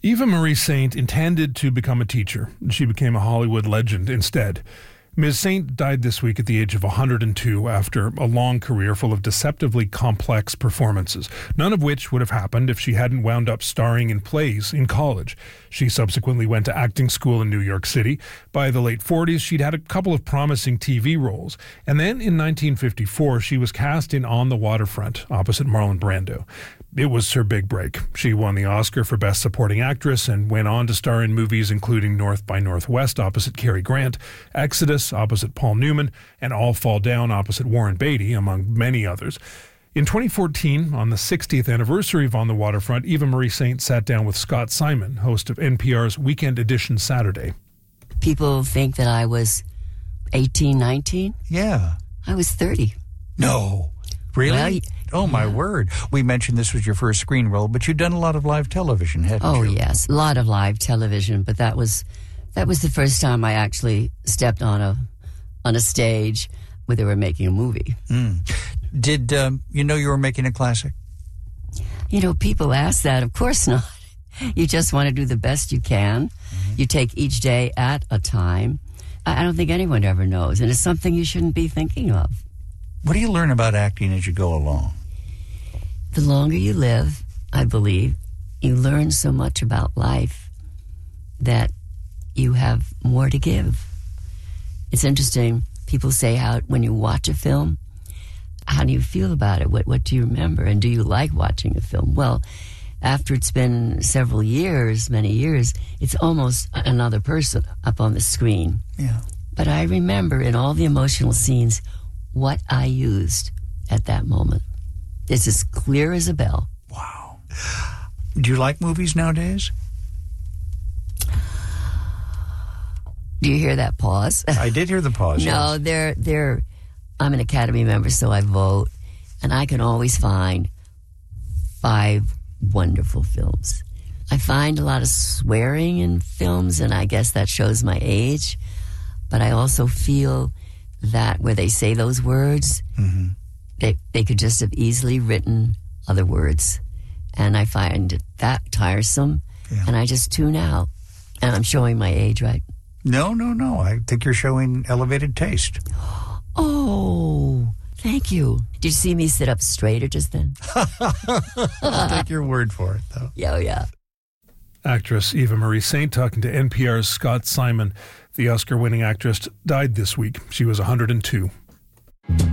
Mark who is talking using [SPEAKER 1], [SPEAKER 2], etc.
[SPEAKER 1] Eva Marie Saint intended to become a teacher. She became a Hollywood legend instead. Ms. Saint died this week at the age of 102 after a long career full of deceptively complex performances, none of which would have happened if she hadn't wound up starring in plays in college. She subsequently went to acting school in New York City. By the late 40s, she'd had a couple of promising TV roles. And then in 1954, she was cast in On the Waterfront opposite Marlon Brando. It was her big break. She won the Oscar for Best Supporting Actress and went on to star in movies including North by Northwest opposite Cary Grant, Exodus opposite Paul Newman, and All Fall Down opposite Warren Beatty, among many others. In 2014, on the 60th anniversary of On the Waterfront, Eva Marie Saint sat down with Scott Simon, host of NPR's Weekend Edition Saturday.
[SPEAKER 2] People think that I was 18, 19.
[SPEAKER 3] Yeah.
[SPEAKER 2] I was 30.
[SPEAKER 3] No. Really?
[SPEAKER 2] Well,
[SPEAKER 3] oh, my word. We mentioned this was your first screen role, but you'd done a lot of live television, hadn't you?
[SPEAKER 2] Oh, yes. A lot of live television, but that was the first time I actually stepped on a stage where they were making a movie.
[SPEAKER 3] Did you know you were making a classic?
[SPEAKER 2] You know, people ask that. Of course not. You just want to do the best you can. You take each day at a time. I don't think anyone ever knows, and it's something you shouldn't be thinking of.
[SPEAKER 3] What do you learn about acting as you go along?
[SPEAKER 2] The longer you live, I believe, you learn so much about life that you have more to give. It's interesting. People say how when you watch a film, how do you feel about it? What do you remember? And do you like watching a film? Well, after it's been several years, many years, it's almost another person up on the screen.
[SPEAKER 3] Yeah.
[SPEAKER 2] But I remember in all the emotional scenes what I used at that moment. It's as clear as a bell.
[SPEAKER 3] Wow. Do you like movies nowadays?
[SPEAKER 2] Do you hear that pause?
[SPEAKER 3] I did hear the pause.
[SPEAKER 2] No,
[SPEAKER 3] yes.
[SPEAKER 2] I'm an Academy member, so I vote, and I can always find 5 wonderful films. I find a lot of swearing in films, and I guess that shows my age, but I also feel that where they say those words, they could just have easily written other words. And I find that tiresome, and I just tune out. And I'm showing my age, right?
[SPEAKER 3] No. I think you're showing elevated taste.
[SPEAKER 2] Oh, thank you. Did you see me sit up straighter just then?
[SPEAKER 3] I'll take your word for it, though.
[SPEAKER 2] Yeah.
[SPEAKER 1] Actress Eva Marie Saint talking to NPR's Scott Simon. The Oscar-winning actress died this week. She was 102.